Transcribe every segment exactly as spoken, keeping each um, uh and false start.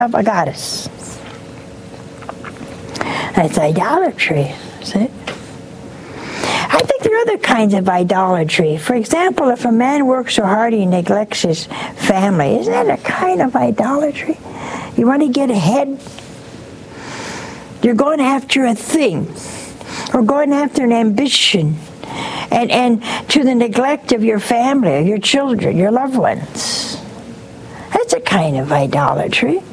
of a goddess. That's idolatry, see? I think there are other kinds of idolatry. For example, if a man works so hard he neglects his family, isn't that a kind of idolatry? You want to get ahead? You're going after a thing, or going after an ambition, and, and to the neglect of your family, your children, your loved ones. That's a kind of idolatry.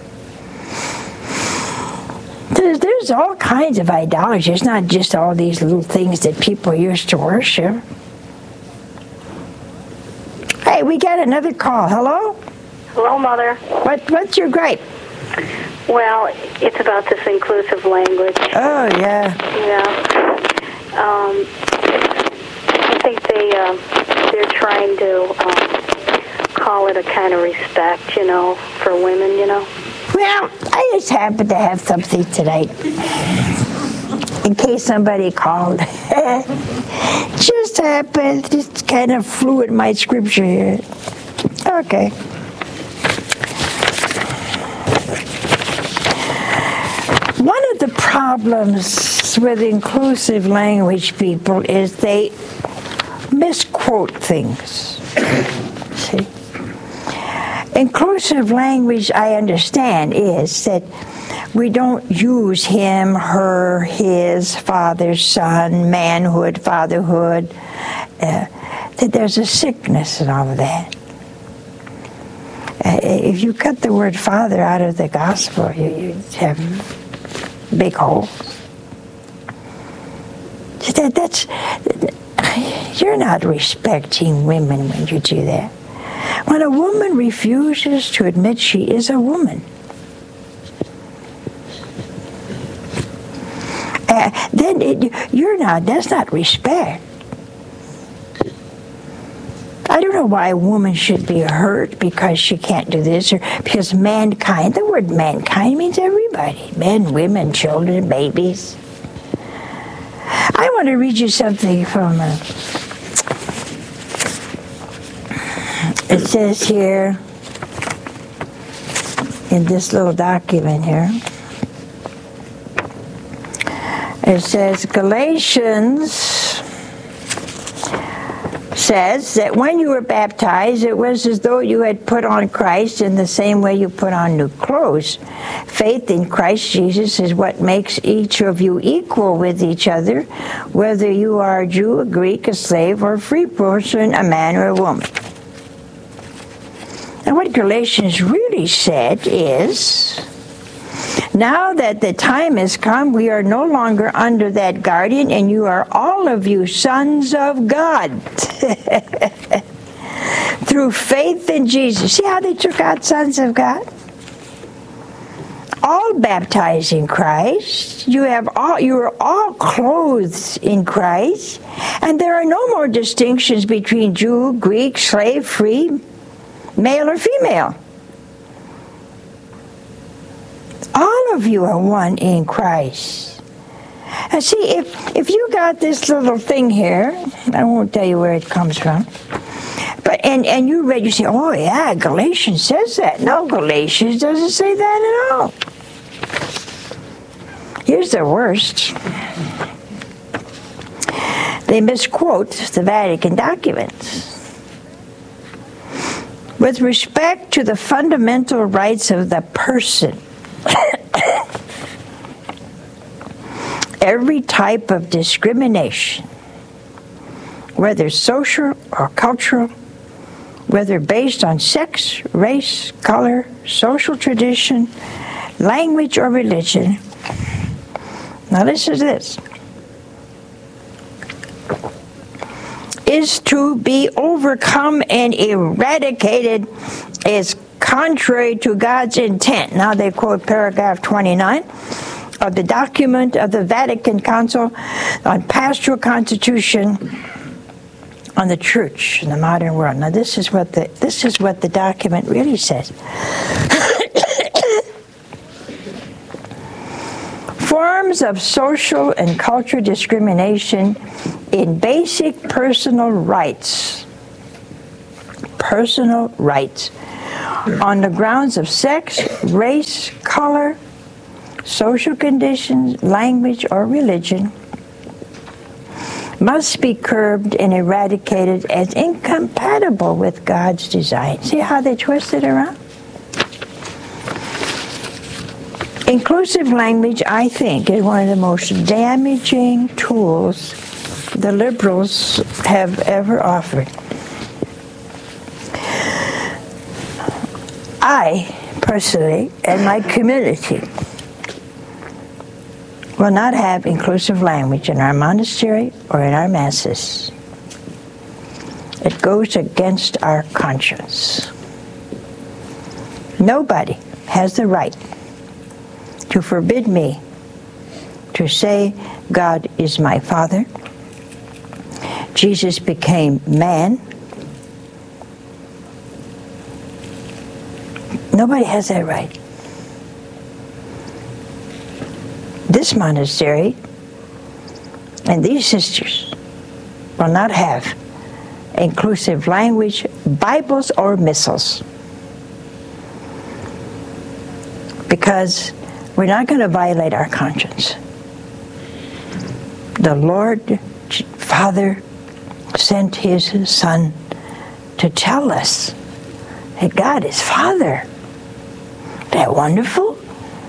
There's, there's all kinds of idolatry. It's not just all these little things that people used to worship. Hey, we got another call. Hello? Hello, Mother. What, what's your gripe? Well, it's about this inclusive language. Oh, yeah. Yeah. Um, I think they, uh, they're trying to um, call it a kind of respect, you know, for women, you know. Well, I just happen to have something tonight, in case somebody called. Just happened, just kind of flew in my scripture here. Okay. One of the problems with inclusive language people is they misquote things. See? Inclusive language, I understand, is that we don't use him, her, his, father, son, manhood, fatherhood, uh, that there's a sickness in all of that. Uh, if you cut the word father out of the gospel, you, you have big holes. That, that's, you're not respecting women when you do that. When a woman refuses to admit she is a woman, uh, then it, you're not, that's not respect. I don't know why a woman should be hurt because she can't do this, or because mankind, the word mankind means everybody, men, women, children, babies. I want to read you something from uh, it says here in this little document here, it says Galatians says that when you were baptized, it was as though you had put on Christ in the same way you put on new clothes. Faith in Christ Jesus is what makes each of you equal with each other, whether you are a Jew, a Greek, a slave, or a free person, a man or a woman. And what Galatians really said is, now that the time has come, we are no longer under that guardian, and you are all of you sons of God. Through faith in Jesus. See how they took out sons of God? All baptized in Christ. You have all you are all clothed in Christ. And there are no more distinctions between Jew, Greek, slave, free, male or female. All of you are one in Christ. And see, if, if you got this little thing here, I won't tell you where it comes from, but and, and you read, you say, oh yeah, Galatians says that. No, Galatians doesn't say that at all. Here's the worst. They misquote the Vatican documents. With respect to the fundamental rights of the person, every type of discrimination, whether social or cultural, whether based on sex, race, color, social tradition, language, or religion. Now listen to this. Is to be overcome and eradicated, is contrary to God's intent. Now they quote paragraph twenty-nine of the document of the Vatican Council on Pastoral Constitution on the Church in the Modern World. Now this is what the this is what the document really says. Forms of social and cultural discrimination in basic personal rights, personal rights, on the grounds of sex, race, color, social conditions, language, or religion must be curbed and eradicated as incompatible with God's design. See how they twist it around? Inclusive language, I think, is one of the most damaging tools the liberals have ever offered. I, personally, and my community will not have inclusive language in our monastery or in our masses. It goes against our conscience. Nobody has the right to forbid me to say God is my Father. Jesus became man. Nobody has that right. This monastery and these sisters will not have inclusive language, Bibles, or missals. Because we're not going to violate our conscience. The Lord Father sent His Son to tell us that God is Father. Isn't that wonderful?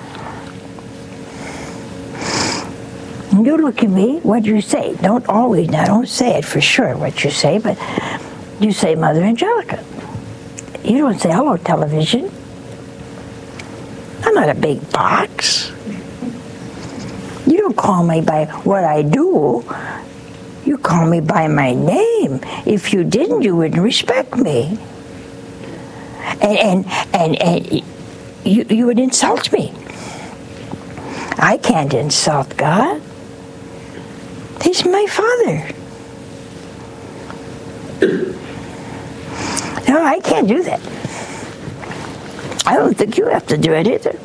You look at me, what do you say? Don't always, now don't say it for sure what you say, but you say Mother Angelica. You don't say hello television. I'm not a big box. You don't call me by what I do. You call me by my name. If you didn't, you wouldn't respect me. And and and, and you, you would insult me. I can't insult God. He's my Father. No, I can't do that. I don't think you have to do it either.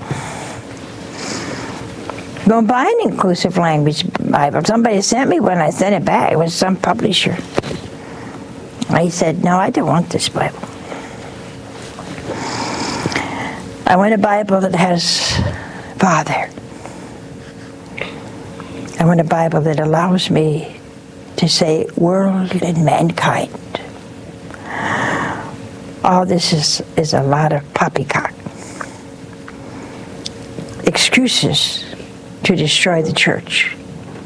Don't buy an inclusive language Bible. Somebody sent me one. I sent it back. It was some publisher. I said, no, I don't want this Bible. I want a Bible that has Father. I want a Bible that allows me to say world and mankind. All this is, is a lot of poppycock. Excuses to destroy the church.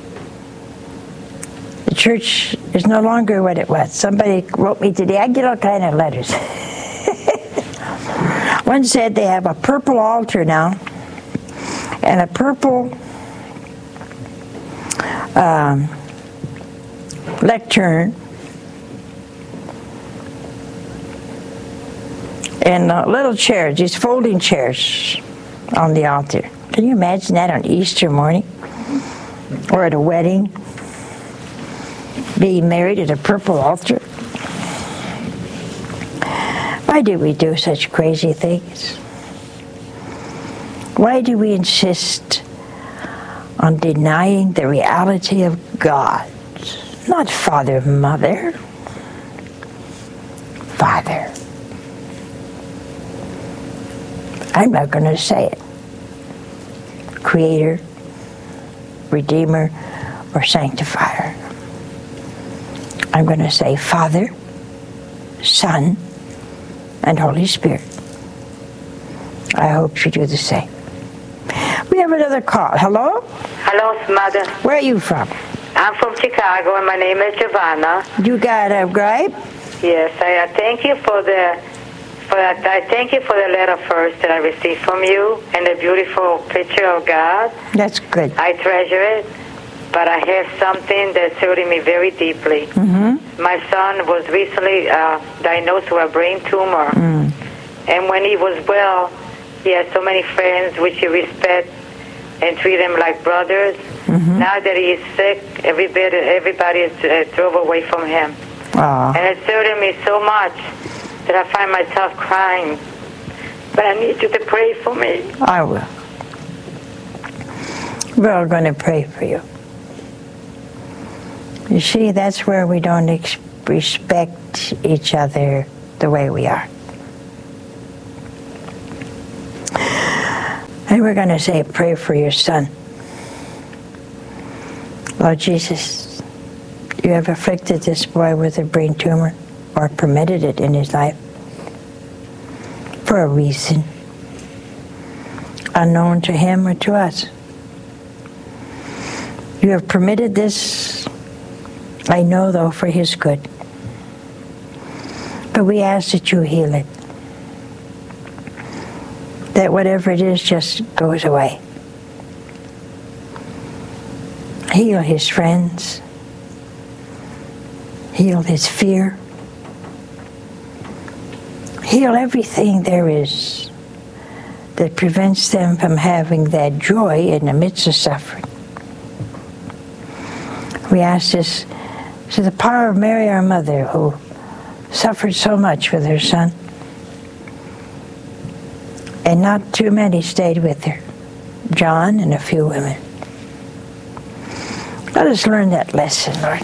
The church is no longer what it was. Somebody wrote me today, I get all kind of letters. One said they have a purple altar now and a purple um, lectern and uh, little chairs, these folding chairs on the altar. Can you imagine that on Easter morning? Or at a wedding? Being married at a purple altar? Why do we do such crazy things? Why do we insist on denying the reality of God? Not Father, Mother. Father. I'm not going to say it. Creator, Redeemer, or Sanctifier. I'm going to say Father, Son, and Holy Spirit. I hope you do the same. We have another call. Hello? Hello, Mother. Where are you from? I'm from Chicago, and my name is Giovanna. You got a gripe? Yes, I uh, thank you for the for that. I thank you for the letter first that I received from you and the beautiful picture of God. That's good. I treasure it, but I have something that's hurting me very deeply. Mm-hmm. My son was recently uh, diagnosed with a brain tumor, mm. and when he was well, he had so many friends which he respect and treat them like brothers. Mm-hmm. Now that he is sick, everybody, everybody is, uh, drove away from him. Aww. And it's hurting me so much that I find myself crying. But I need you to pray for me. I will. We're all going to pray for you. You see, that's where we don't ex- respect each other the way we are. And we're going to say a prayer for your son. Lord Jesus, you have afflicted this boy with a brain tumor, or permitted it in his life, for a reason, unknown to him or to us. You have permitted this, I know though, for his good. But we ask that you heal it. That whatever it is just goes away. Heal his friends. Heal his fear. Heal everything there is that prevents them from having that joy in the midst of suffering. We ask this through the power of Mary, our mother, who suffered so much with her son. And not too many stayed with her. John and a few women. Let us learn that lesson, Lord.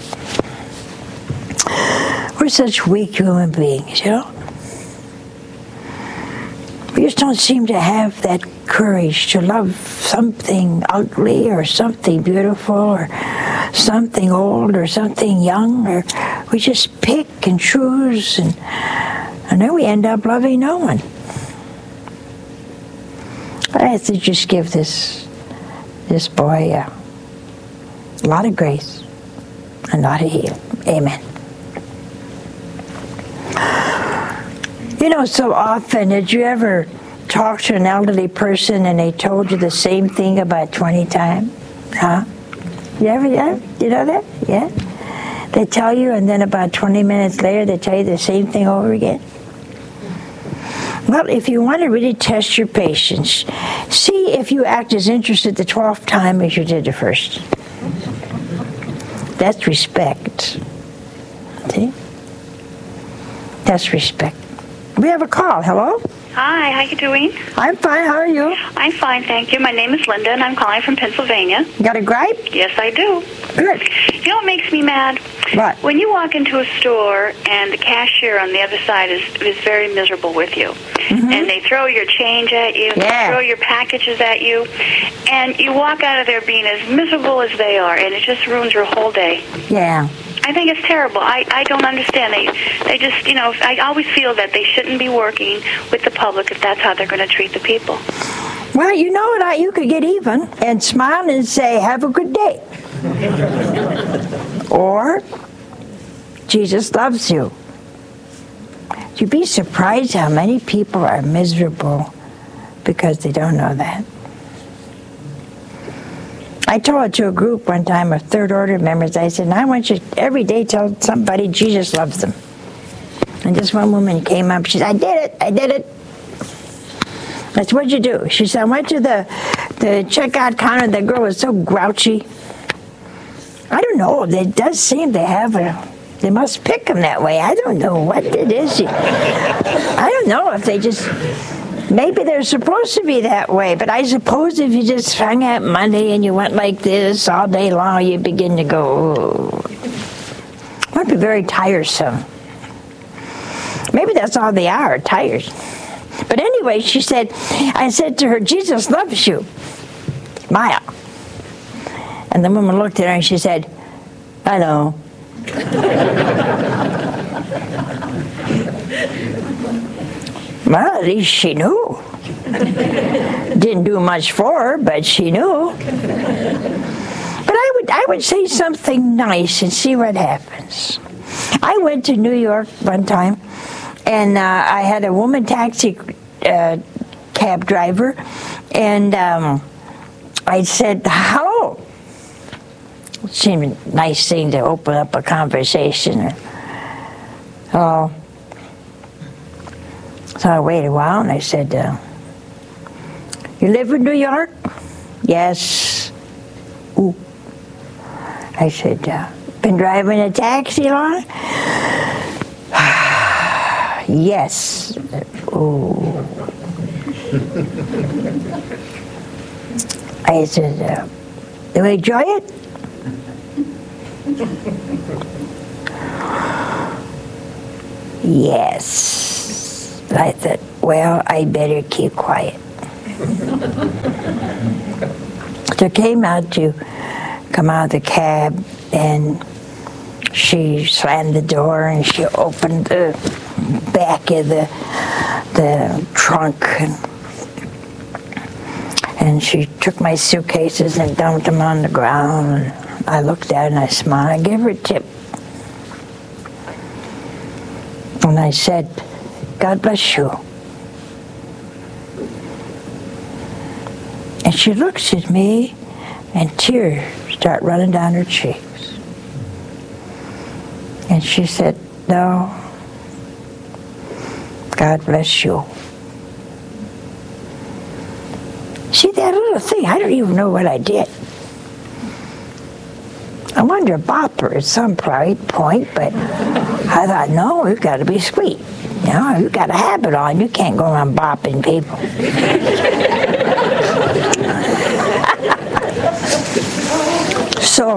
We're such weak human beings, you know? We just don't seem to have that courage to love something ugly or something beautiful or something old or something young, or we just pick and choose, and, and then we end up loving no one. I have to just give this, this boy a lot of grace and a lot of healing. Amen. You know, so often, did you ever talk to an elderly person and they told you the same thing about twenty times? Huh? You ever, yeah? You know that? Yeah? They tell you, and then about twenty minutes later, they tell you the same thing over again. Well, if you want to really test your patience, see if you act as interested the twelfth time as you did the first. That's respect. See? That's respect. We have a call. Hello? Hi, how you doing? I'm fine. How are you? I'm fine, thank you. My name is Linda, and I'm calling from Pennsylvania. Got a gripe? Yes, I do. Good. You know what makes me mad? What? When you walk into a store and the cashier on the other side is, is very miserable with you, mm-hmm. and they throw your change at you, yeah. throw your packages at you, and you walk out of there being as miserable as they are, and it just ruins your whole day. Yeah. I think it's terrible. I, I don't understand. They they just, you know, I always feel that they shouldn't be working with the public if that's how they're going to treat the people. Well, you know what? You could get even and smile and say, have a good day. Or, Jesus loves you. You'd be surprised how many people are miserable because they don't know that. I told it to a group one time of third order members. I said, I want you every day tell somebody Jesus loves them. And this one woman came up. She said, I did it. I did it. I said, what'd you do? She said, I went to the, the checkout counter. The girl was so grouchy. I don't know. It does seem they have a, they must pick them that way. I don't know what it is. I don't know if they just... Maybe they're supposed to be that way, but I suppose if you just hung out Monday and you went like this all day long, you begin to go, oh. It might be very tiresome. Maybe that's all they are, tired. But anyway, she said, I said to her, Jesus loves you. Smile. And the woman looked at her and she said, I know. Well, at least she knew. Didn't do much for her, but she knew. But I would, I would say something nice and see what happens. I went to New York one time, and uh, I had a woman taxi uh, cab driver, and um, I said, hello. It seemed a nice thing to open up a conversation. Oh. So I waited a while, and I said, uh, you live in New York? Yes. Ooh. I said, uh, been driving a taxi long? Yes. Ooh. I said, uh, do you enjoy it? Yes. I thought, well, I better keep quiet. So came out to come out of the cab, and she slammed the door and she opened the back of the the trunk, and, and she took my suitcases and dumped them on the ground. And I looked at her and I smiled. I gave her a tip. And I said, God bless you. And she looks at me, and tears start running down her cheeks. And she said, no, God bless you. See, that little thing, I don't even know what I did. I wanted to bop her at some point, but I thought, no, you've got to be sweet. You know, you've got to have it on. You can't go around bopping people. So,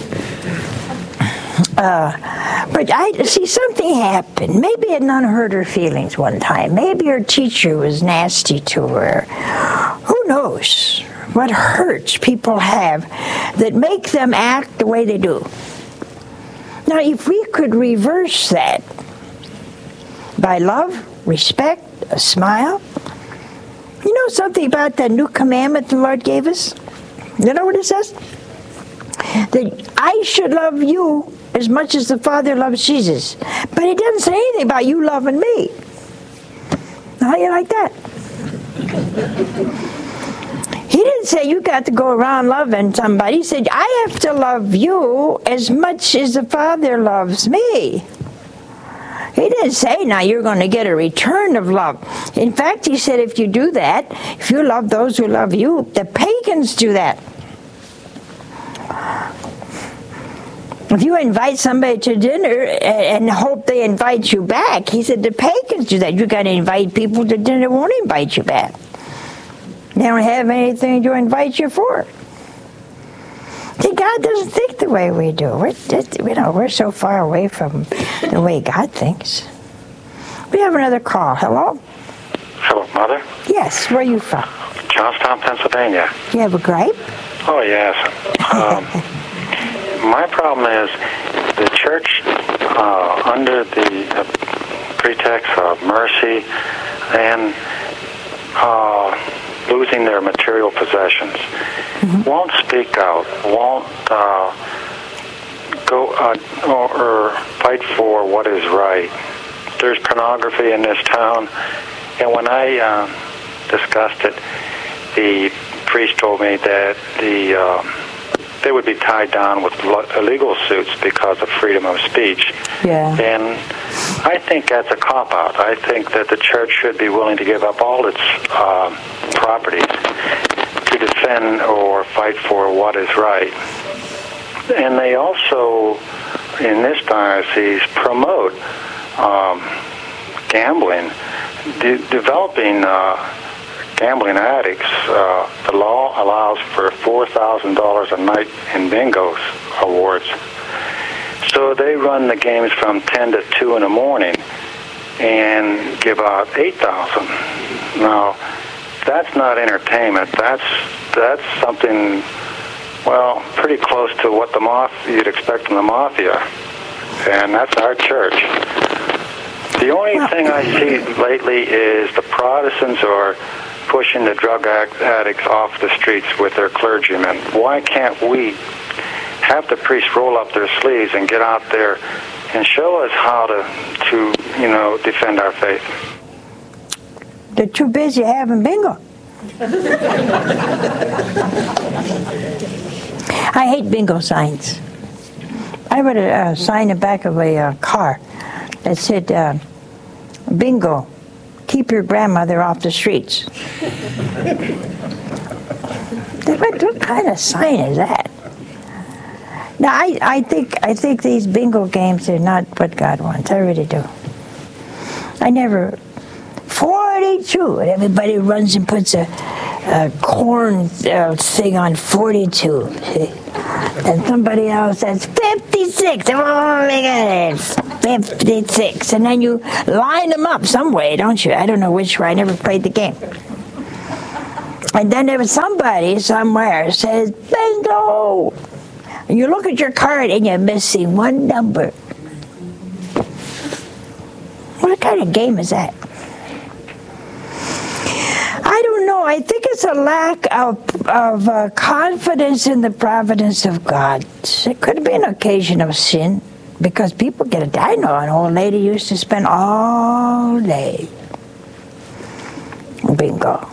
uh, but I see something happened. Maybe it none hurt her feelings one time. Maybe her teacher was nasty to her. Who knows what hurts people have that make them act the way they do. Now, if we could reverse that by love, respect, a smile. You know something about that new commandment the Lord gave us? You know what it says? That I should love you as much as the Father loves Jesus. But it doesn't say anything about you loving me. How do you like that? He didn't say you got to go around loving somebody. He said, I have to love you as much as the Father loves me. He didn't say, now you're going to get a return of love. In fact, he said, if you do that, if you love those who love you, the pagans do that. If you invite somebody to dinner and hope they invite you back, he said, the pagans do that. You got to invite people to dinner that won't invite you back. They don't have anything to invite you for. See, God doesn't think the way we do. We're just, you know, we're so far away from the way God thinks. We have another call. Hello? Hello, Mother? Yes, where are you from? Johnstown, Pennsylvania. Do you have a gripe? Oh, yes. Um, my problem is the church, uh, under the uh, pretext of mercy and uh, losing their material possessions, mm-hmm. won't speak out, won't uh, go uh, or, or fight for what is right. There's pornography in this town, and when I uh, discussed it, the priest told me that the uh, they would be tied down with illegal suits because of freedom of speech. Yeah. And I think that's a cop-out. I think that the church should be willing to give up all its uh, properties to defend or fight for what is right. And they also, in this diocese, promote um, gambling, de- developing uh, gambling addicts. Uh, the law allows for four thousand dollars a night in bingos awards. So they run the games from ten to two in the morning and give out eight thousand dollars. Now, that's not entertainment. That's that's something, well, pretty close to what the mafia, you'd expect from the mafia. And that's our church. The only thing I see lately is the Protestants are pushing the drug addicts off the streets with their clergymen. Why can't we have the priests roll up their sleeves and get out there and show us how to, to you know, defend our faith? They're too busy having bingo. I hate bingo signs. I read a uh, sign in the back of a uh, car that said, uh, bingo, keep your grandmother off the streets. what, what kind of sign is that? Now, I, I think I think these bingo games are not what God wants. I really do. I never... forty-two, and everybody runs and puts a, a corn uh, thing on forty-two. See? And somebody else says fifty-six. Oh my God, it's fifty-six. And then you line them up some way, don't you? I don't know which way. I never played the game. And then if somebody somewhere says, bingo! And you look at your card and you're missing one number. What kind of game is that? I don't know. I think it's a lack of, of uh, confidence in the providence of God. It could be an occasion of sin, because people get it. I know an old lady used to spend all day. Bingo.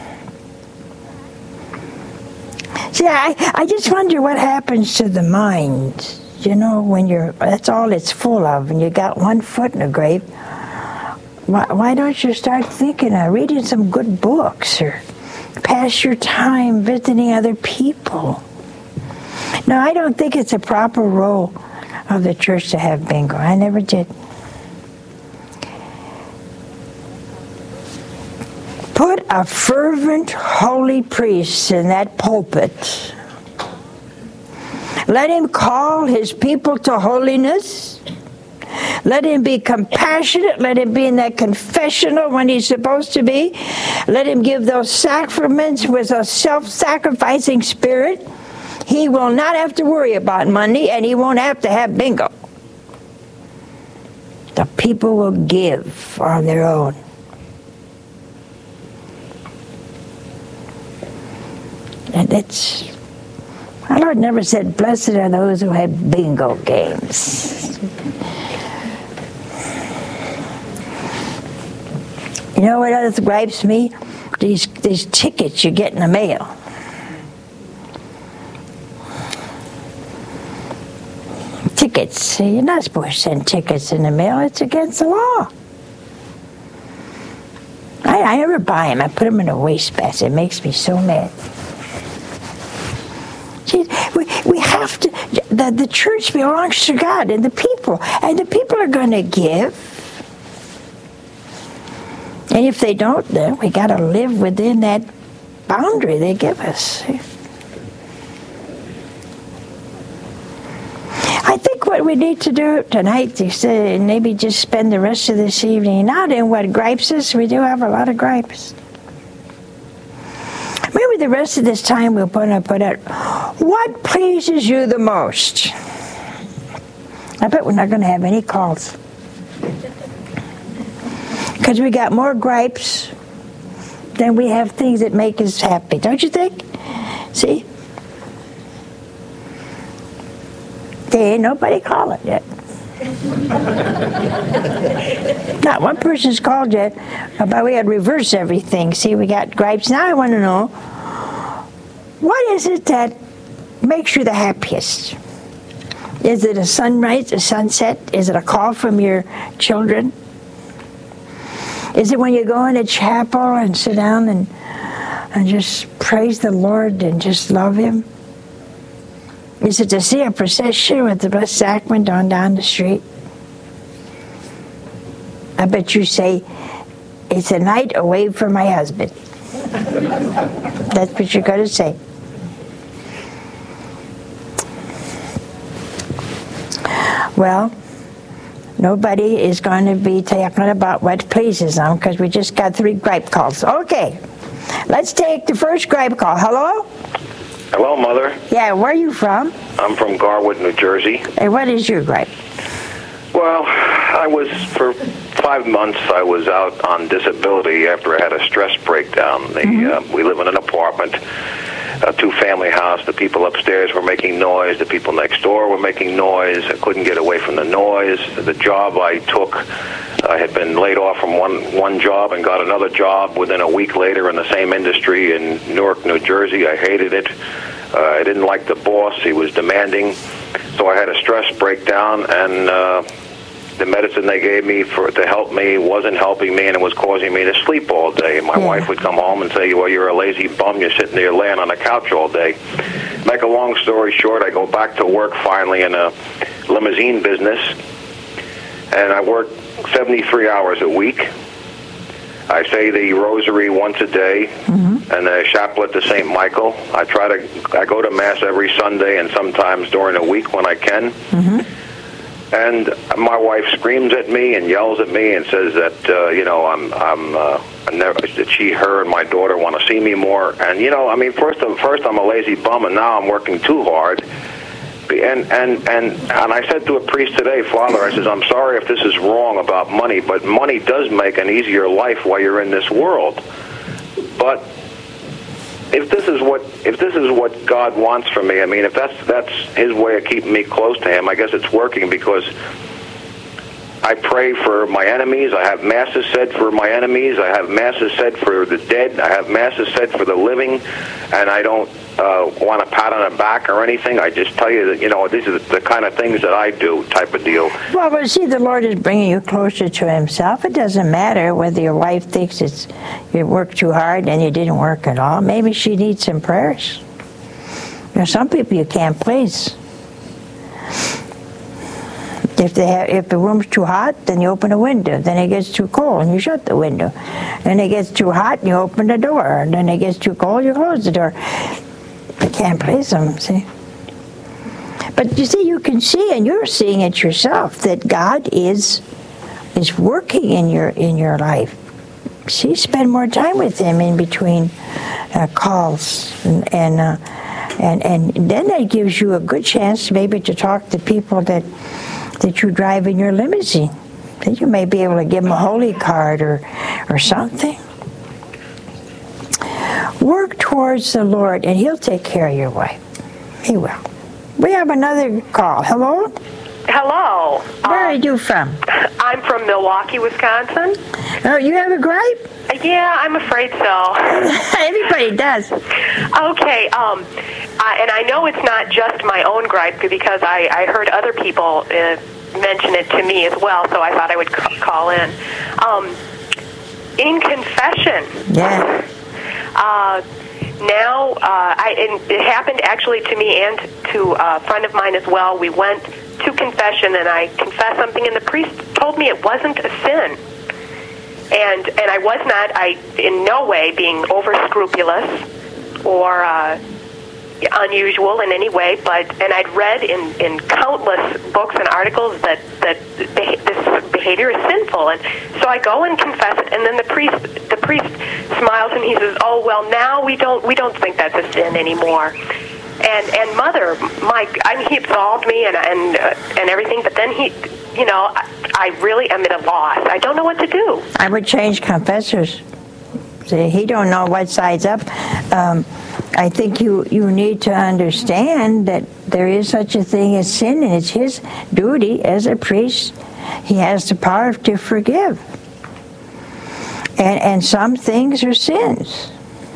See, I, I just wonder what happens to the mind, you know, when you're, that's all it's full of, and you got one foot in the grave. Why, why don't you start thinking of reading some good books, or pass your time visiting other people? No, I don't think it's a proper role of the church to have bingo. I never did. Put a fervent, holy priest in that pulpit. Let him call his people to holiness. Let him be compassionate. Let him be in that confessional when he's supposed to be. Let him give those sacraments with a self-sacrificing spirit. He will not have to worry about money, and he won't have to have bingo. The people will give on their own. And it's, our Lord never said, blessed are those who have bingo games. You know what else gripes me? These, these tickets you get in the mail. Tickets. You're not supposed to send tickets in the mail. It's against the law. I, I never buy them. I put them in a wastebasket. It makes me so mad. See, we, we have to, the, the church belongs to God and the people. And the people are going to give. And if they don't, then we got to live within that boundary they give us. I think what we need to do tonight is uh, maybe just spend the rest of this evening not in what gripes us. We do have a lot of gripes. Maybe the rest of this time we'll put up, put out, what pleases you the most? I bet we're not going to have any calls. Because we got more gripes than we have things that make us happy. Don't you think? See? There ain't nobody calling yet. Not one person's called yet, but we had to reverse everything. See, we got gripes. Now I want to know, what is it that makes you the happiest? Is it a sunrise, a sunset? Is it a call from your children? Is it when you go into chapel and sit down and, and just praise the Lord and just love Him? Is it to see a procession with the Blessed Sacrament on down the street? I bet you say, it's a night away from my husband. That's what you're going to say. Well, nobody is going to be talking about what pleases them because we just got three gripe calls. Okay, let's take the first gripe call. Hello? Hello, Mother. Yeah, where are you from? I'm from Garwood, New Jersey. And what is your gripe? Well, I was, for five months, I was out on disability after I had a stress breakdown. The, mm-hmm. uh, we live in an apartment, a two-family house. The people upstairs were making noise. The people next door were making noise. I couldn't get away from the noise. The job I took, I had been laid off from one, one job and got another job within a week later in the same industry in Newark, New Jersey. I hated it. Uh, I didn't like the boss. He was demanding. So I had a stress breakdown, and uh, the medicine they gave me for to help me wasn't helping me, and it was causing me to sleep all day. My yeah. wife would come home and say, well, you're a lazy bum. You're sitting there laying on the couch all day. Make a long story short, I go back to work finally in a limousine business, and I work seventy-three hours a week. I say the rosary once a day, mm-hmm. and the chaplet to Saint Michael. I try to, I go to Mass every Sunday and sometimes during the week when I can. Mm-hmm. and my wife screams at me and yells at me and says that uh, you know I'm I'm uh, I never, that she, her, and my daughter want to see me more. And you know, I mean, first first I'm a lazy bum, and now I'm working too hard. And and and and I said to a priest today, Father, I says, I'm sorry if this is wrong about money, but money does make an easier life while you're in this world. But if this is what if this is what God wants from me, I mean, if that's that's His way of keeping me close to Him, I guess it's working, because I pray for my enemies. I have masses said for my enemies. I have masses said for the dead. I have masses said for the living, and I don't uh, want a pat on the back or anything. I just tell you that, you know, these are the kind of things that I do, type of deal. Well, but see, the Lord is bringing you closer to Himself. It doesn't matter whether your wife thinks it's you worked too hard and you didn't work at all. Maybe she needs some prayers. There's some people you can't please. If they have, if the room's too hot, then you open a window. Then it gets too cold, and you shut the window. Then it gets too hot, and you open the door. And then it gets too cold, you close the door. You can't please them, see? But you see, you can see, and you're seeing it yourself, that God is is working in your in your life. See, spend more time with Him in between uh, calls, and and, uh, and and then that gives you a good chance maybe to talk to people that. that you drive in your limousine. That you may be able to give them a holy card or, or something. Work towards the Lord, and He'll take care of your wife. He will. We have another call. Hello? Hello. Where uh, are you from? I'm from Milwaukee, Wisconsin. Oh, you have a gripe? Yeah, I'm afraid so. Everybody does. Okay, um, I, and I know it's not just my own gripe, because I, I heard other people uh, mention it to me as well, so I thought I would c- call in. Um, in confession. Yeah. Uh, now, uh, I, and it happened actually to me and to a friend of mine as well. We went to confession, and I confessed something, and the priest told me it wasn't a sin. And and I was not, I in no way being over scrupulous or uh, unusual in any way, but and I'd read in, in countless books and articles that that this behavior is sinful, and so I go and confess it, and then the priest the priest smiles and he says, "Oh well, now we don't we don't think that's a sin anymore." And and Mother, my I mean, he absolved me and and uh, and everything, but then he, you know, I, I really am at a loss. I don't know what to do. I would change confessors. See, he don't know what side's up. Um, I think you, you need to understand that there is such a thing as sin, and it's his duty as a priest. He has the power to forgive. And and some things are sins.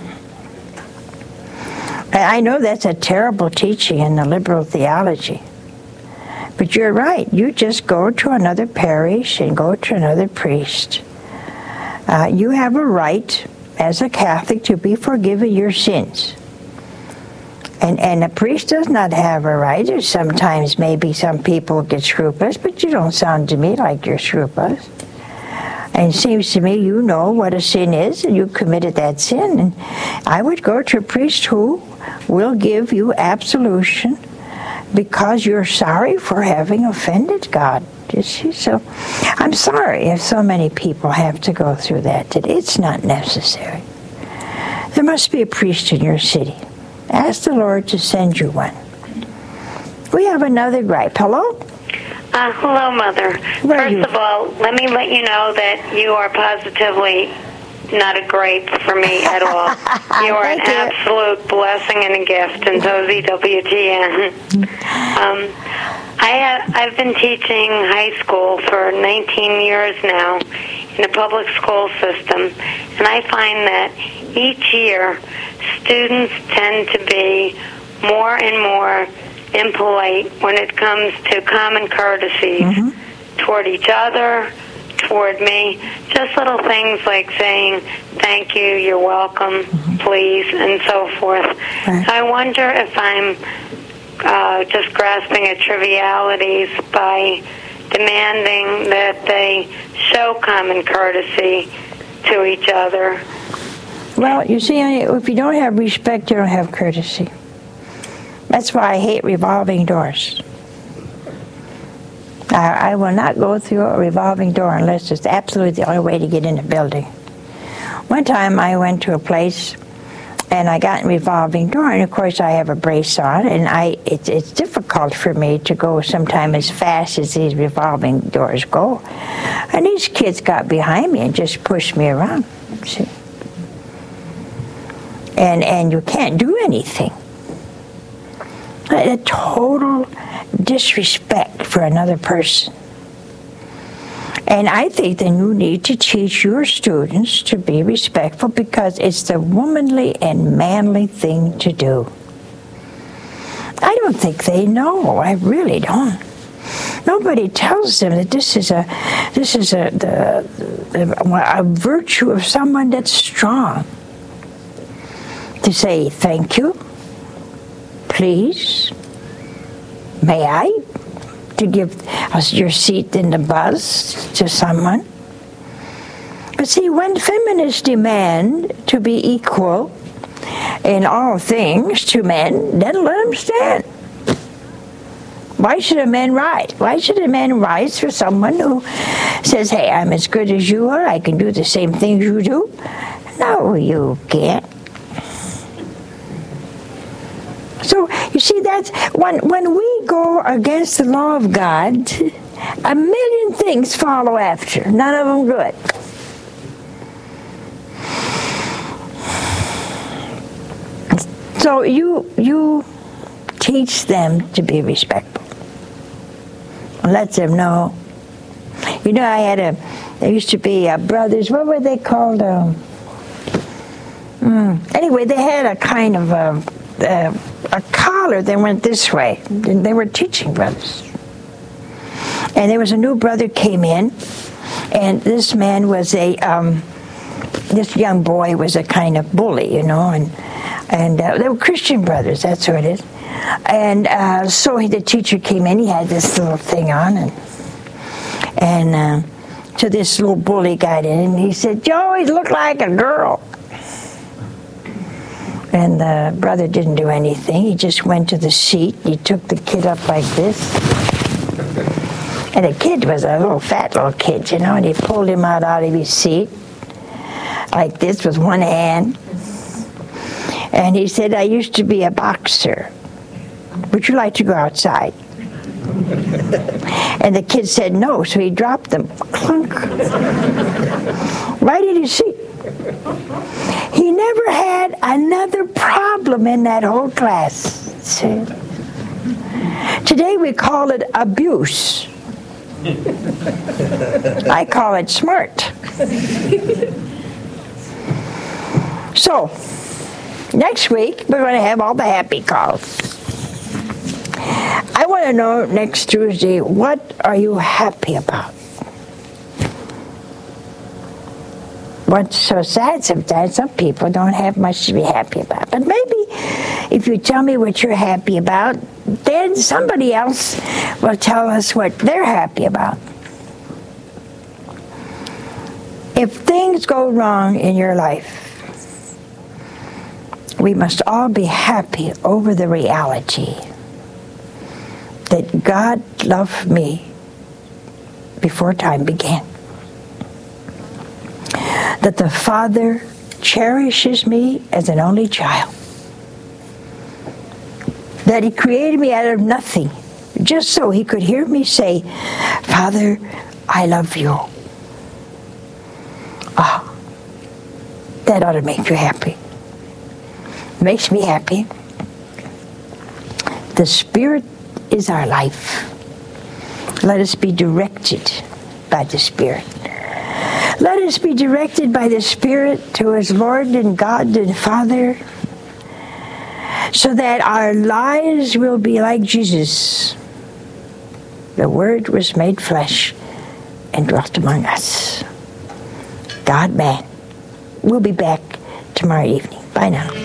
I know that's a terrible teaching in the liberal theology. But you're right. You just go to another parish and go to another priest. Uh, you have a right, as a Catholic, to be forgiven your sins. And and a priest does not have a right. There's sometimes maybe some people get scrupulous, but you don't sound to me like you're scrupulous. And it seems to me you know what a sin is, and you committed that sin. And I would go to a priest who will give you absolution because you're sorry for having offended God. You see? So I'm sorry if so many people have to go through that today. It's not necessary. There must be a priest in your city. Ask the Lord to send you one. We have another gripe. Hello? Uh, hello, Mother. Where are First you? of all, let me let you know that you are positively not a gripe for me at all. You are an Thank you. absolute blessing and a gift, and so Z W G N. um, I have, I've been teaching high school for nineteen years now in a public school system, and I find that each year students tend to be more and more impolite when it comes to common courtesies mm-hmm. toward each other, toward me. Just little things like saying thank you, you're welcome, mm-hmm. please, and so forth. Right. I wonder if I'm uh, just grasping at trivialities by demanding that they show common courtesy to each other. Well, you see, if you don't have respect, you don't have courtesy. That's why I hate revolving doors. I, I will not go through a revolving door unless it's absolutely the only way to get in the building. One time I went to a place and I got in a revolving door, and of course I have a brace on, and I it, it's difficult for me to go sometime as fast as these revolving doors go. And these kids got behind me and just pushed me around. See? And, and you can't do anything. A total disrespect for another person. And I think that you need to teach your students to be respectful, because it's the womanly and manly thing to do. I don't think they know. I really don't. Nobody tells them that this is a this is a the, the, a virtue of someone that's strong. To say thank you, please, may I? To give us your seat in the bus to someone. But see, when feminists demand to be equal in all things to men, then let them stand. Why should a man rise? Why should a man rise for someone who says, hey, I'm as good as you are, I can do the same things you do? No, you can't. So, you see, that's when, when we go against the law of God, a million things follow after, none of them good. So you you teach them to be respectful. Let them know. You know, I had a, there used to be a brothers, what were they called? Um, mm, anyway, they had a kind of a, a a collar that went this way. And they were teaching brothers. And there was a new brother came in, and this man was a, um, this young boy was a kind of bully, you know, and and uh, they were Christian brothers, that's what it is. And uh, so he, the teacher came in, he had this little thing on, and and uh, so this little bully got in, and he said, you always look like a girl. And the brother didn't do anything. He just went to the seat. He took the kid up like this. And the kid was a little fat little kid, you know, and he pulled him out, out of his seat like this with one hand. And he said, I used to be a boxer. Would you like to go outside? And the kid said no, so he dropped them. Clunk. Right in his seat. He never had another problem in that whole class. See? Today we call it abuse. I call it smart. So, next week we're going to have all the happy calls. I want to know next Tuesday, what are you happy about? What's so sad sometimes, some people don't have much to be happy about. But maybe if you tell me what you're happy about, then somebody else will tell us what they're happy about. If things go wrong in your life, we must all be happy over the reality that God loved me before time began. That the Father cherishes me as an only child. That He created me out of nothing, just so He could hear me say, Father, I love you. Ah, oh, that ought to make you happy. Makes me happy. The Spirit is our life. Let us be directed by the Spirit. Let us be directed by the Spirit to His Lord and God and Father, so that our lives will be like Jesus. The Word was made flesh and dwelt among us. God man. We'll be back tomorrow evening. Bye now.